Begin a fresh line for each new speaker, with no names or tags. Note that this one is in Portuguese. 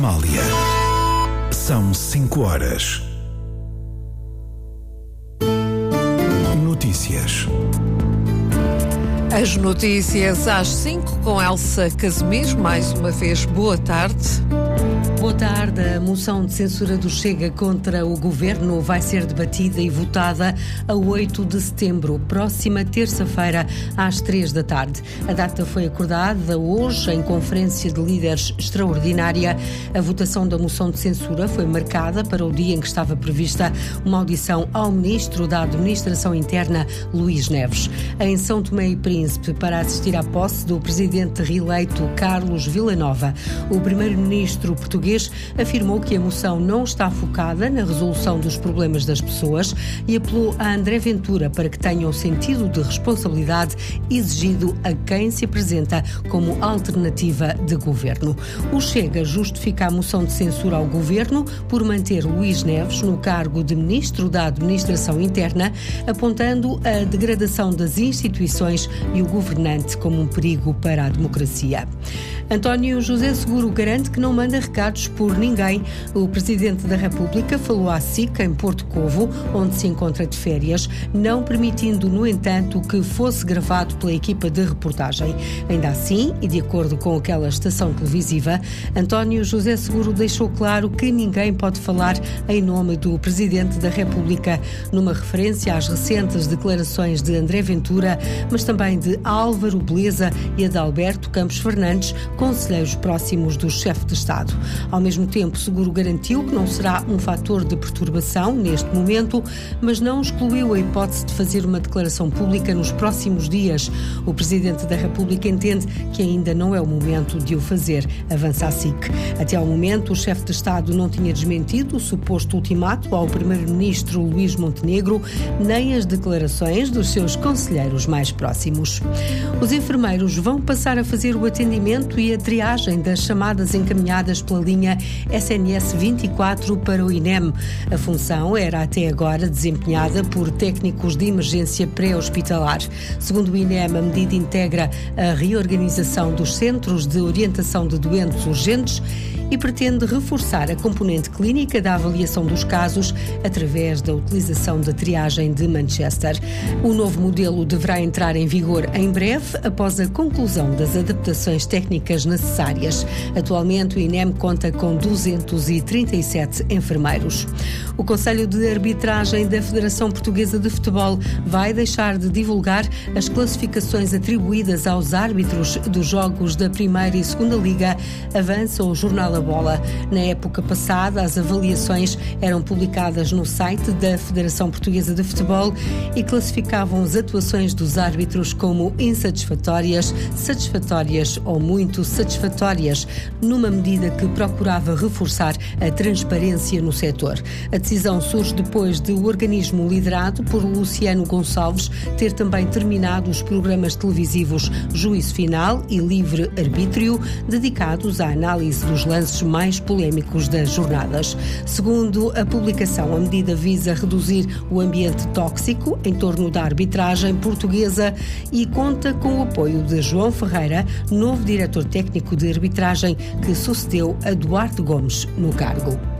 Amália. São 5 horas. Notícias.
As notícias às 5 com Elsa Casimiro. Mais uma vez, boa tarde.
Boa tarde. A moção de censura do Chega contra o Governo vai ser debatida e votada a 8 de setembro, próxima terça-feira, às 3 da tarde. A data foi acordada hoje em conferência de líderes extraordinária. A votação da moção de censura foi marcada para o dia em que estava prevista uma audição ao Ministro da Administração Interna, Luís Neves. Em São Tomé e Príncipe, para assistir à posse do presidente reeleito Carlos Villanova, o primeiro-ministro português afirmou que a moção não está focada na resolução dos problemas das pessoas e apelou a André Ventura para que tenha o sentido de responsabilidade exigido a quem se apresenta como alternativa de governo. O Chega justifica a moção de censura ao governo por manter Luís Neves no cargo de Ministro da Administração Interna, apontando a degradação das instituições e o governante como um perigo para a democracia. António José Seguro garante que não manda recados por ninguém. O Presidente da República falou à SIC em Porto Covo, onde se encontra de férias, não permitindo, no entanto, que fosse gravado pela equipa de reportagem. Ainda assim, e de acordo com aquela estação televisiva, António José Seguro deixou claro que ninguém pode falar em nome do Presidente da República, numa referência às recentes declarações de André Ventura, mas também de Álvaro Beleza e Adalberto Campos Fernandes, conselheiros próximos do chefe de Estado. Ao mesmo tempo, Seguro garantiu que não será um fator de perturbação neste momento, mas não excluiu a hipótese de fazer uma declaração pública nos próximos dias. O Presidente da República entende que ainda não é o momento de o fazer, avança a SIC. Até ao momento, o chefe de Estado não tinha desmentido o suposto ultimato ao Primeiro-Ministro Luís Montenegro, nem as declarações dos seus conselheiros mais próximos. Os enfermeiros vão passar a fazer o atendimento e a triagem das chamadas encaminhadas pela linha SNS 24 para o INEM. A função era até agora desempenhada por técnicos de emergência pré-hospitalar. Segundo o INEM, a medida integra a reorganização dos centros de orientação de doentes urgentes e pretende reforçar a componente clínica da avaliação dos casos através da utilização da triagem de Manchester. O novo modelo deverá entrar em vigor em breve, após a conclusão das adaptações técnicas necessárias. Atualmente, o INEM conta com 237 enfermeiros. O Conselho de Arbitragem da Federação Portuguesa de Futebol vai deixar de divulgar as classificações atribuídas aos árbitros dos jogos da Primeira e Segunda Liga, avança o jornal A Bola. Na época passada, as avaliações eram publicadas no site da Federação Portuguesa de Futebol e classificavam as atuações dos árbitros como insatisfatórias, satisfatórias ou muito satisfatórias, numa medida que procurava reforçar a transparência no setor. A decisão surge depois de o organismo liderado por Luciano Gonçalves ter também terminado os programas televisivos Juízo Final e Livre Arbítrio, dedicados à análise dos lances mais polémicos das jornadas. Segundo a publicação, a medida visa reduzir o ambiente tóxico em torno da arbitragem portuguesa e conta com o apoio de João Ferreira, novo diretor técnico de arbitragem que sucedeu a Duarte Gomes no cargo.